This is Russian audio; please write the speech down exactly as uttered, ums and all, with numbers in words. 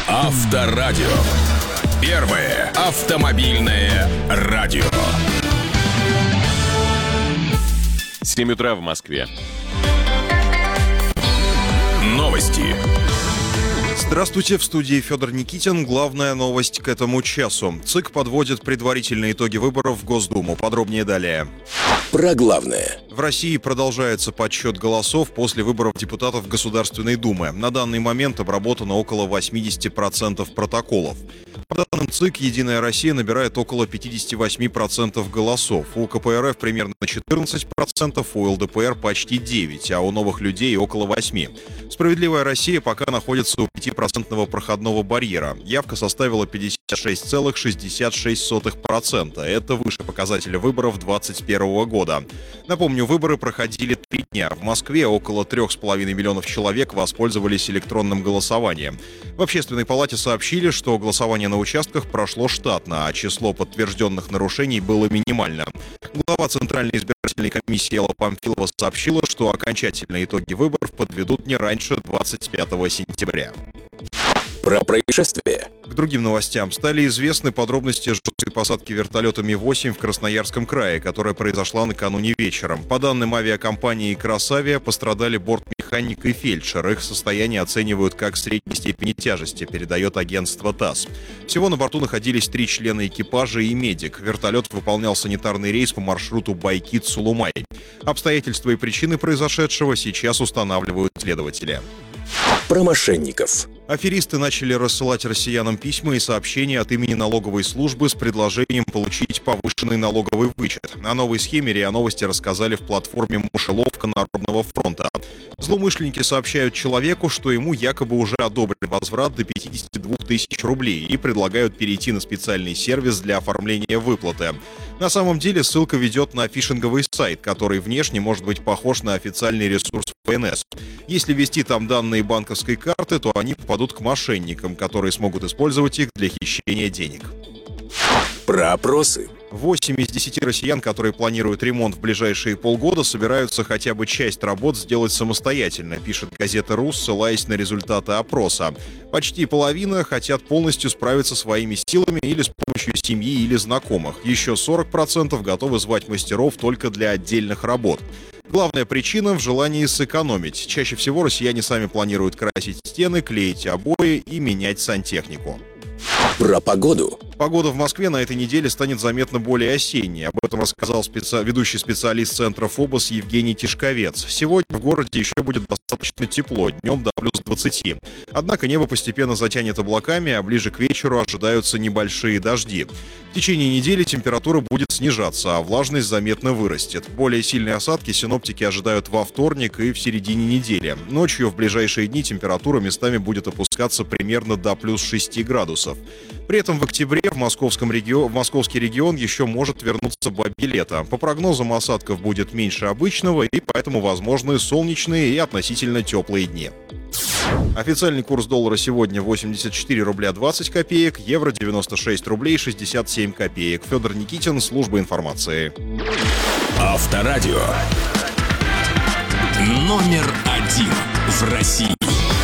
Авторадио. Первое автомобильное радио. семь утра в Москве. Новости. Здравствуйте, в студии Федор Никитин. Главная новость к этому часу. ЦИК подводит предварительные итоги выборов в Госдуму. Подробнее далее. Про главное. В России продолжается подсчет голосов после выборов депутатов Государственной Думы. На данный момент обработано около восемьдесят процентов протоколов. По данным ЦИК, «Единая Россия» набирает около пятьдесят восемь процентов голосов. У ка пэ эр эф примерно четырнадцать процентов, у эл дэ пэ эр почти девять процентов, а у «Новых людей» около восемь процентов. «Справедливая Россия» пока находится у пятипроцентного проходного барьера. Явка составила пятьдесят шесть целых шестьдесят шесть сотых процента. Это выше показателя выборов две тысячи двадцать первого года. Напомню, выборы проходили три дня. В Москве около трех с половиной миллионов человек воспользовались электронным голосованием. В Общественной палате сообщили, что голосование на участках прошло штатно, а число подтвержденных нарушений было минимально. Глава Центральной избирательной комиссии Элла Памфилова сообщила, что окончательные итоги выборов подведут не раньше двадцать пятого сентября. Про происшествие. К другим новостям. Стали известны подробности жесткой посадки вертолета Ми восемь в Красноярском крае, которая произошла накануне вечером. По данным авиакомпании «Кросавиа», пострадали бортмеханик и фельдшер. Их состояние оценивают как средней степени тяжести, передает агентство ТАСС. Всего на борту находились три члена экипажа и медик. Вертолет выполнял санитарный рейс по маршруту Байкит-Сулумай. Обстоятельства и причины произошедшего сейчас устанавливают следователи. Про мошенников. Аферисты начали рассылать россиянам письма и сообщения от имени налоговой службы с предложением получить повышенный налоговый вычет. О новой схеме РИА Новости рассказали в платформе «Мышеловка Народного фронта». Злоумышленники сообщают человеку, что ему якобы уже одобрен возврат до пятьдесят две тысячи рублей и предлагают перейти на специальный сервис для оформления выплаты. На самом деле ссылка ведет на фишинговый сайт, который внешне может быть похож на официальный ресурс вэ эн эс. Если ввести там данные банковской карты, то они попадут к мошенникам, которые смогут использовать их для хищения денег. Про опросы. восемь из десяти россиян, которые планируют ремонт в ближайшие полгода, собираются хотя бы часть работ сделать самостоятельно, пишет газета «Рус», ссылаясь на результаты опроса. Почти половина хотят полностью справиться своими силами или с помощью семьи или знакомых. Еще сорок процентов готовы звать мастеров только для отдельных работ. Главная причина в желании сэкономить. Чаще всего россияне сами планируют красить стены, клеить обои и менять сантехнику. Про погоду. Погода в Москве на этой неделе станет заметно более осенней. Об этом рассказал специ... ведущий специалист Центра ФОБОС Евгений Тишковец. Сегодня в городе еще будет достаточно тепло, днем до плюс двадцати. Однако небо постепенно затянет облаками, а ближе к вечеру ожидаются небольшие дожди. В течение недели температура будет снижаться, а влажность заметно вырастет. Более сильные осадки синоптики ожидают во вторник и в середине недели. Ночью в ближайшие дни температура местами будет опускаться примерно до плюс шести градусов. При этом в октябре в, московском регион, в московский регион еще может вернуться бабье лето. По прогнозам, осадков будет меньше обычного, и поэтому возможны солнечные и относительно теплые дни. Официальный курс доллара сегодня восемьдесят четыре рубля двадцать копеек, евро девяносто шесть рублей шестьдесят семь копеек. Федор Никитин, служба информации. Авторадио. Номер один в России.